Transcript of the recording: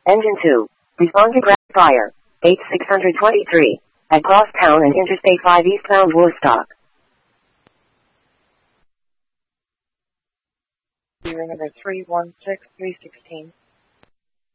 Engine 2. Respond to ground fire. 8623. At Crosstown and Interstate 5 eastbound Woodstock. Number 316316.